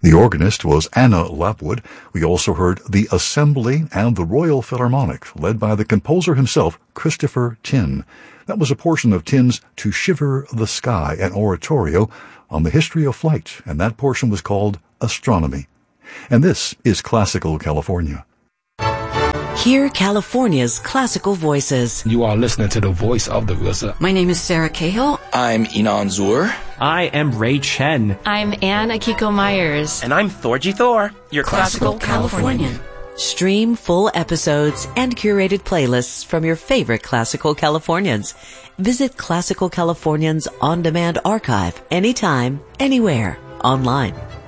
The organist was Anna Lapwood. We also heard the Assembly and the Royal Philharmonic, led by the composer himself, Christopher Tin. That was a portion of Tin's To Shiver the Sky, an oratorio on the history of flight, and that portion was called Astronomy. And this is Classical California. Hear California's classical voices. You are listening to the voice of the RZA. My name is Sarah Cahill. I'm Inan Zur. I am Ray Chen. I'm Anne Akiko Myers. And I'm Thorgy Thor, your classical Californian. Stream full episodes and curated playlists from your favorite Classical Californians. Visit Classical Californians On Demand Archive anytime, anywhere, online.